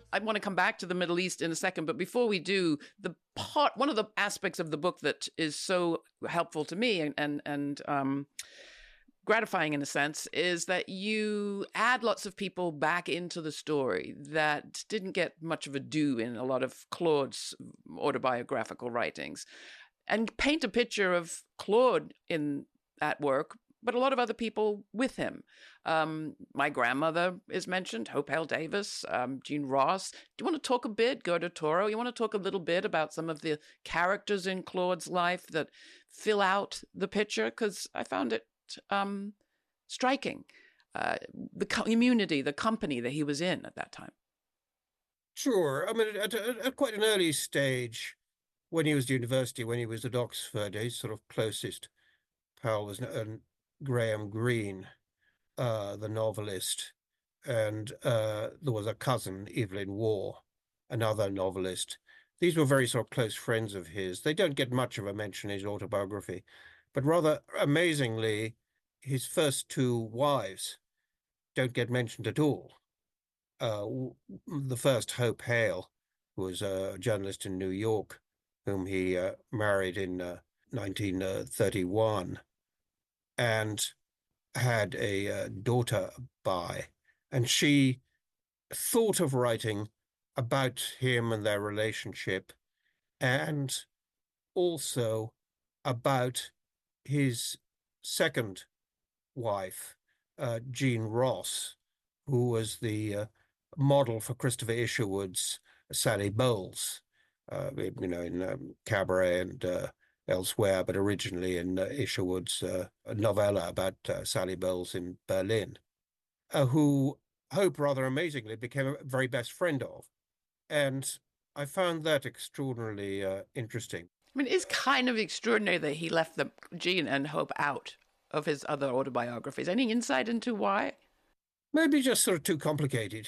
I want to come back to the Middle East in a second, but before we do, one of the aspects of the book that is so helpful to me and gratifying in a sense is that you add lots of people back into the story that didn't get much of a due in a lot of Claude's autobiographical writings, and paint a picture of Claude in that work, but a lot of other people with him. My grandmother is mentioned, Hope Hale Davis, Jean Ross. Do you want to talk a bit, Gerda Toro? You want to talk a little bit about some of the characters in Claude's life that fill out the picture? Because I found it striking, the community, the company that he was in at that time. Sure. I mean, at quite an early stage, when he was at university, when he was at Oxford, his sort of closest pal was Graham Greene, the novelist, and there was a cousin, Evelyn Waugh, another novelist. These were very sort of close friends of his. They don't get much of a mention in his autobiography, but rather amazingly, his first two wives don't get mentioned at all. The first, Hope Hale, who was a journalist in New York, whom he married in 1931, and had a daughter by, and she thought of writing about him and their relationship, and also about his second wife, Jean Ross, who was the model for Christopher Isherwood's Sally Bowles, in Cabaret and elsewhere, but originally in Isherwood's novella about Sally Bowles in Berlin, who Hope rather amazingly became a very best friend of. And I found that extraordinarily interesting. I mean, it's kind of extraordinary that he left the Jean and Hope out of his other autobiographies. Any insight into why? Maybe just sort of too complicated.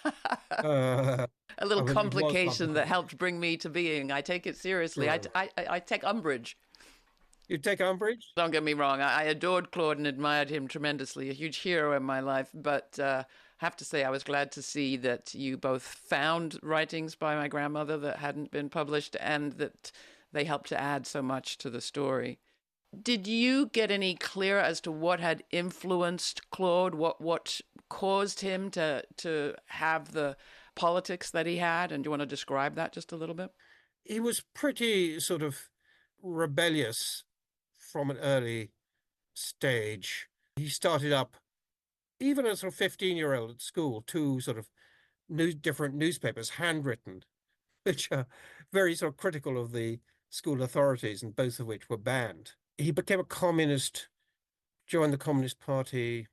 Uh, A I little mean, it was complication that complicated. helped bring me to being. I take it seriously. Sure. I take umbrage. You take umbrage? Don't get me wrong. I adored Claude and admired him tremendously, a huge hero in my life. But have to say, I was glad to see that you both found writings by my grandmother that hadn't been published and that they helped to add so much to the story. Did you get any clear as to what had influenced Claude? What caused him to have the politics that he had? And do you want to describe that just a little bit? He was pretty sort of rebellious from an early stage. He started up, even as a sort of 15-year-old at school, two sort of different newspapers, handwritten, which are very sort of critical of the school authorities, and both of which were banned. He became a communist, joined the Communist Party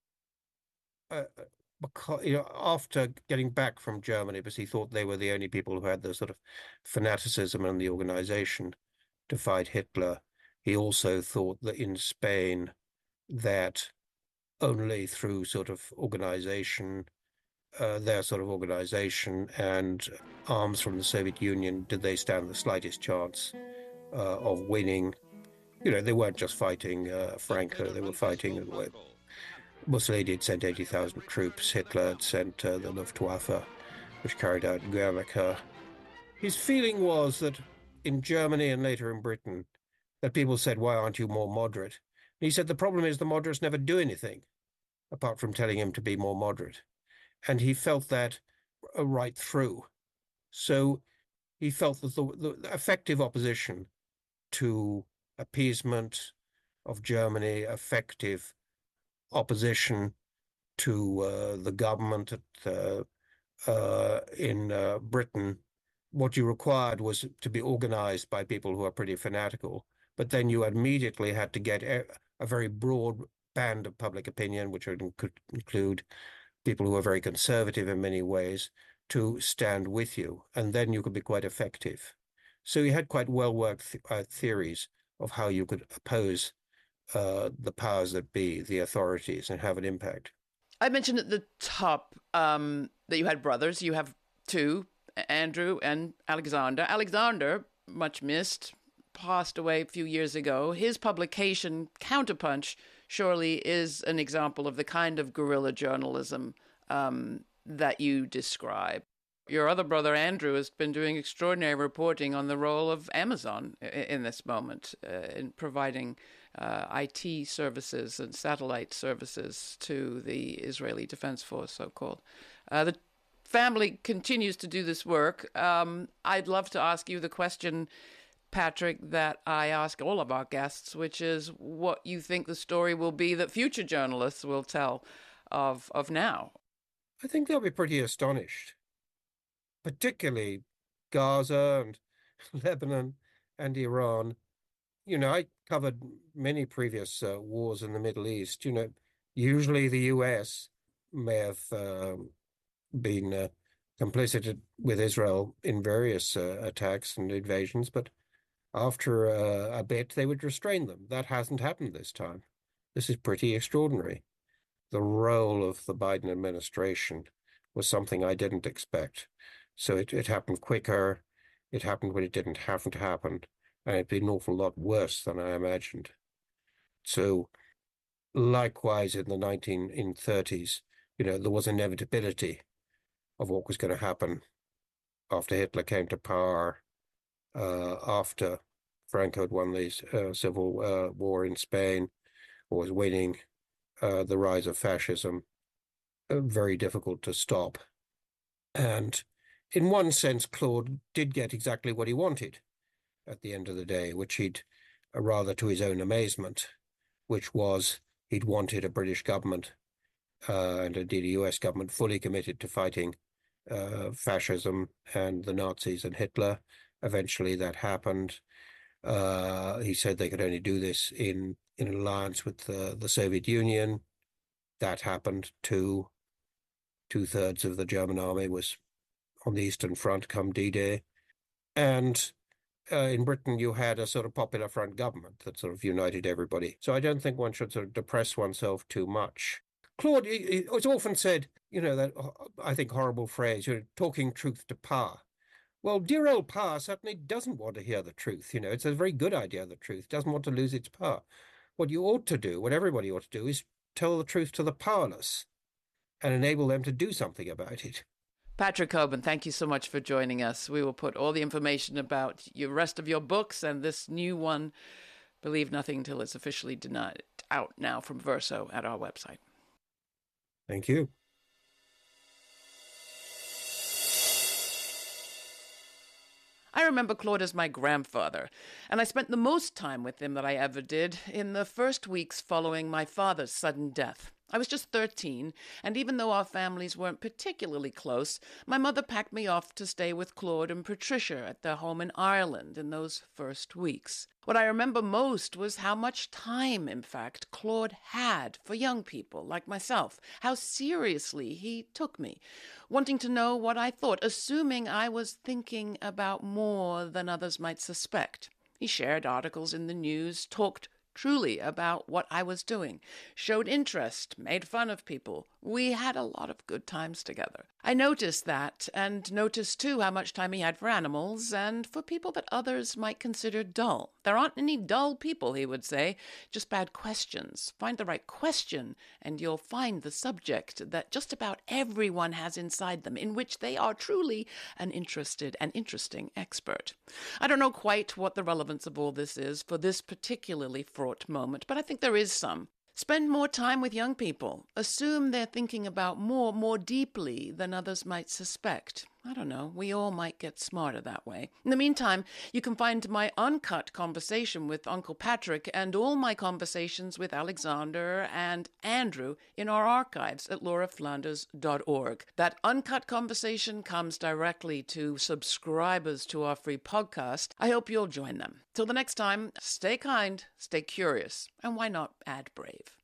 uh, because, after getting back from Germany, because he thought they were the only people who had the sort of fanaticism and the organization to fight Hitler. He also thought that in Spain, that only through sort of organization, their sort of organization and arms from the Soviet Union, did they stand the slightest chance of winning. They weren't just fighting Franco, they were fighting. Mussolini had sent 80,000 troops, Hitler had sent the Luftwaffe, which carried out Guernica. His feeling was that in Germany and later in Britain, that people said, why aren't you more moderate? And he said, the problem is the moderates never do anything, apart from telling him to be more moderate. And he felt that right through. So he felt that the effective opposition to appeasement of Germany, effective opposition to the government in Britain, what you required was to be organized by people who are pretty fanatical. But then you immediately had to get a very broad band of public opinion, which could include people who are very conservative in many ways, to stand with you. And then you could be quite effective. So he had quite well-worked theories of how you could oppose the powers that be, the authorities, and have an impact. I mentioned at the top that you had brothers. You have two, Andrew and Alexander. Alexander, much missed, passed away a few years ago. His publication, Counterpunch, surely is an example of the kind of guerrilla journalism that you describe. Your other brother, Andrew, has been doing extraordinary reporting on the role of Amazon in this moment, in providing IT services and satellite services to the Israeli Defense Force, so-called. The family continues to do this work. I'd love to ask you the question, Patrick, that I ask all of our guests, which is what you think the story will be that future journalists will tell of now. I think they'll be pretty astonished, particularly Gaza and Lebanon and Iran. I covered many previous wars in the Middle East. Usually the US may have been complicit with Israel in various attacks and invasions, but after a bit, they would restrain them. That hasn't happened this time. This is pretty extraordinary. The role of the Biden administration was something I didn't expect. So it happened quicker. It happened when it didn't have to happen. And it'd be an awful lot worse than I imagined. So likewise, in the 1930s, there was inevitability of what was going to happen after Hitler came to power, after Franco had won the civil war in Spain, or was winning, the rise of fascism, very difficult to stop. And in one sense, Claude did get exactly what he wanted at the end of the day, which he'd, rather to his own amazement, which was he'd wanted a British government and indeed a US government fully committed to fighting fascism and the Nazis and Hitler. Eventually that happened. He said they could only do this in alliance with the Soviet Union. That happened too. 2/3 of the German army was on the Eastern Front come D-Day. And in Britain, you had a sort of popular front government that sort of united everybody. So I don't think one should sort of depress oneself too much. Claude, it's often said, that I think horrible phrase, talking truth to power. Well, dear old power certainly doesn't want to hear the truth. It's a very good idea, the truth, doesn't want to lose its power. What you ought to do, what everybody ought to do, is tell the truth to the powerless and enable them to do something about it. Patrick Cockburn, thank you so much for joining us. We will put all the information about the rest of your books and this new one, Believe Nothing Till It's Officially Denied, out now from Verso at our website. Thank you. I remember Claude as my grandfather, and I spent the most time with him that I ever did in the first weeks following my father's sudden death. I was just 13, and even though our families weren't particularly close, my mother packed me off to stay with Claude and Patricia at their home in Ireland in those first weeks. What I remember most was how much time, in fact, Claude had for young people like myself, how seriously he took me, wanting to know what I thought, assuming I was thinking about more than others might suspect. He shared articles in the news, talked truly about what I was doing, showed interest, made fun of people. We had a lot of good times together. I noticed that, and noticed too how much time he had for animals and for people that others might consider dull. There aren't any dull people, he would say, just bad questions. Find the right question, and you'll find the subject that just about everyone has inside them, in which they are truly an interested and interesting expert. I don't know quite what the relevance of all this is for this particularly fraught moment, but I think there is some. Spend more time with young people. Assume they're thinking about more deeply than others might suspect. I don't know. We all might get smarter that way. In the meantime, you can find my uncut conversation with Uncle Patrick and all my conversations with Alexander and Andrew in our archives at lauraflanders.org. That uncut conversation comes directly to subscribers to our free podcast. I hope you'll join them. Till the next time, stay kind, stay curious, and why not add brave?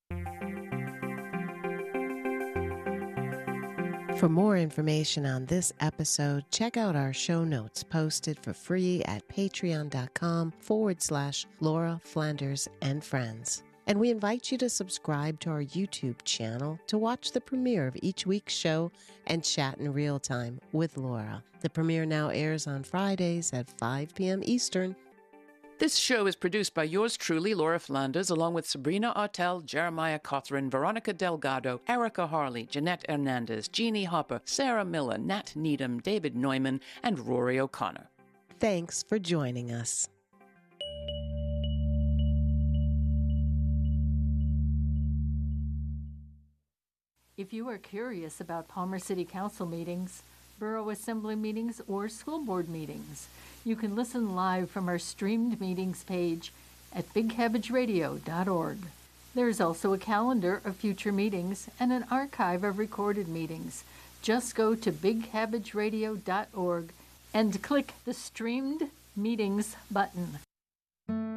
For more information on this episode, check out our show notes posted for free at patreon.com/Laura Flanders and Friends. And we invite you to subscribe to our YouTube channel to watch the premiere of each week's show and chat in real time with Laura. The premiere now airs on Fridays at 5 p.m. Eastern. This show is produced by yours truly, Laura Flanders, along with Sabrina Artel, Jeremiah Cothran, Veronica Delgado, Erica Harley, Jeanette Hernandez, Jeannie Hopper, Sarah Miller, Nat Needham, David Neumann, and Rory O'Connor. Thanks for joining us. If you are curious about Palmer City Council meetings, Borough Assembly meetings, or school board meetings, you can listen live from our streamed meetings page at bigcabbageradio.org. There is also a calendar of future meetings and an archive of recorded meetings. Just go to bigcabbageradio.org and click the Streamed Meetings button.